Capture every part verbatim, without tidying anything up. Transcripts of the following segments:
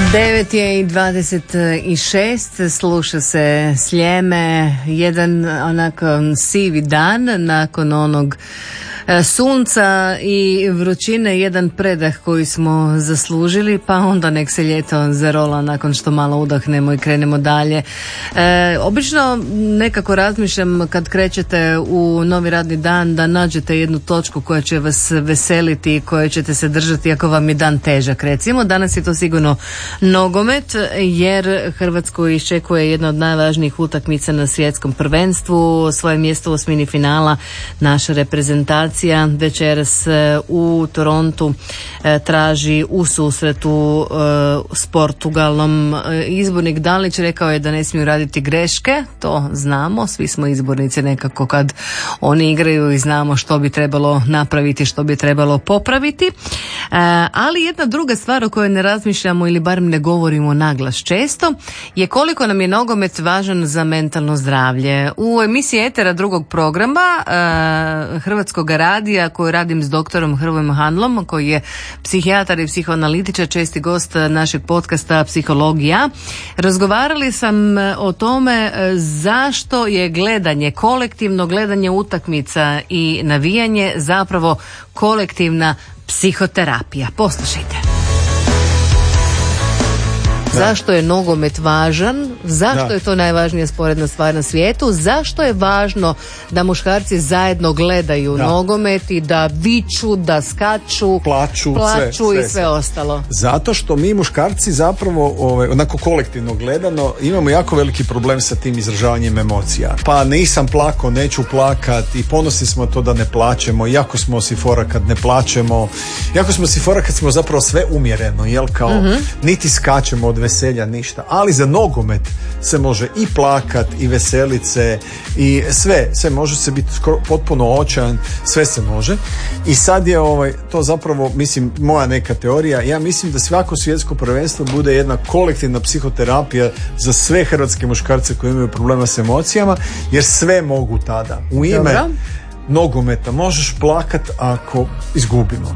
devet je i dvadeset šest, sluša se Sljeme, jedan onako sivi dan nakon onog sunca i vrućine, jedan predah koji smo zaslužili, pa onda nek se ljeto zarola nakon što malo udahnemo i krenemo dalje. E, obično nekako razmišljam kad krećete u novi radni dan da nađete jednu točku koja će vas veseliti i koje ćete se držati ako vam je dan težak. Recimo, danas je to sigurno nogomet, jer Hrvatsku iščekuje jedna od najvažnijih utakmica na svjetskom prvenstvu. Svoje mjesto u osmini finala naša reprezentacija večeras u Torontu traži u susretu s Portugalom. Izbornik Dalić rekao je da ne smiju raditi greške, to znamo, svi smo izbornici nekako kad oni igraju i znamo što bi trebalo napraviti, što bi trebalo popraviti. Ali jedna druga stvar o kojoj ne razmišljamo ili barem ne govorimo naglas često je koliko nam je nogomet važan za mentalno zdravlje. U emisiji Etera drugog programa Hrvatskog radija koju radim s doktorom Hrvojem Handlom, koji je psihijatar i psihoanalitičar, česti gost našeg podcasta Psihologija, razgovarali sam o tome zašto je gledanje, kolektivno gledanje utakmica i navijanje zapravo kolektivna psihoterapija. Poslušajte. Zašto je nogomet važan? Zašto da. je to najvažnija sporedna stvar na svijetu? Zašto je važno da muškarci zajedno gledaju da. nogomet i da viču, da skaču, plaču, plaču sve, i sve, sve ostalo? Zato što mi muškarci zapravo, ovaj, onako kolektivno gledano, imamo jako veliki problem sa tim izražavanjem emocija. Pa nisam plakao, neću plakat i ponosni smo to da ne plačemo, jako smo si fora kad ne plačemo, jako smo si fora kad smo zapravo sve umjereno, jel kao mm-hmm. niti skačemo od veselja, ništa. Ali za nogomet se može i plakat i veselit se i sve, sve može se biti potpuno očajan, sve se može. I sad je ovaj, to zapravo, mislim, moja neka teorija, ja mislim da svako svjetsko prvenstvo bude jedna kolektivna psihoterapija za sve hrvatske muškarce koji imaju problema s emocijama, jer sve mogu tada. U ime Dobro. nogometa možeš plakat ako izgubimo.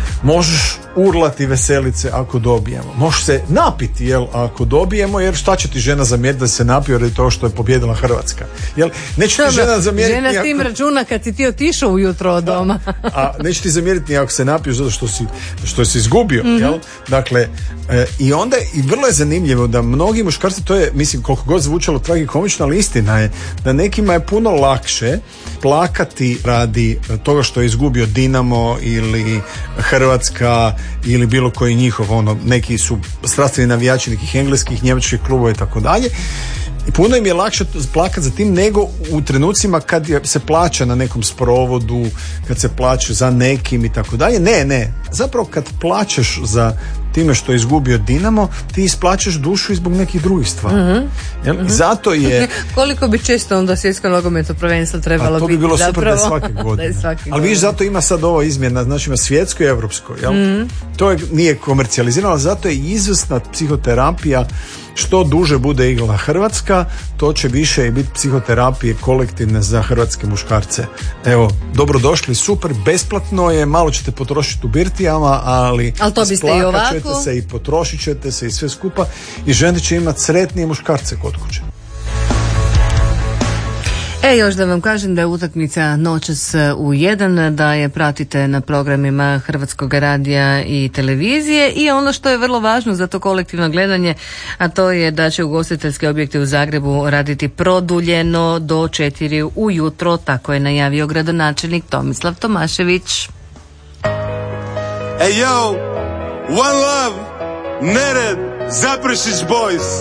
Možeš urlati veselice ako dobijemo. Možeš se napiti, jel, ako dobijemo, jer šta će ti žena zamjeriti da se napio radi toga što je pobjedila Hrvatska? Jel, neće ti žena zamjeriti... Žena s tim ako... računa kad si ti otišao ujutro od doma. A neće ti zamjeriti ni ako se napiješ zato što si, što si izgubio, mm-hmm. jel? Dakle, e, i onda, i vrlo je zanimljivo da mnogi muškarci, to je, mislim, koliko god zvučalo tragikomično, ali istina je da nekima je puno lakše plakati radi toga što je izgubio Dinamo ili Hrvatska ili bilo koji njihov, ono, neki su strastveni navijači nekih engleskih, njemačkih klubova i tako dalje. I puno im je lakše plakat za tim nego u trenucima kad se plaća na nekom sprovodu, kad se plaća za nekim i tako dalje. Ne, ne. Zapravo kad plaćaš za time što je izgubio Dinamo, ti isplaćaš dušu i zbog nekih drugih stvari. Mm-hmm. Jel? Mm-hmm. I zato je... Koliko bi često onda svjetsko nogometno prvenstvo trebalo biti? To bi bilo biti, super da je svake godine. Ali viš, zato ima sad ova izmjena, znači ima svjetsko i evropsko. Jel? Mm-hmm. To je, nije komercijalizirano, ali zato je izvrsna psihoterapija. Što duže bude igrala Hrvatska, to će više i biti psihoterapije kolektivne za hrvatske muškarce. Evo, dobrodošli, super, besplatno je, malo ćete potrošiti u birtijama, ali, ali to biste i ovako. Ćete se i potrošit ćete se i sve skupa i žene će imati sretnije muškarce kod kuće. E, još da vam kažem da je utakmica noćas u jedan, da je pratite na programima Hrvatskog radija i televizije i ono što je vrlo važno za to kolektivno gledanje, a to je da će ugostiteljske objekte u Zagrebu raditi produljeno do četiri ujutro, tako je najavio gradonačelnik Tomislav Tomašević. Hey yo, one love, Nered, Zaprešić boys.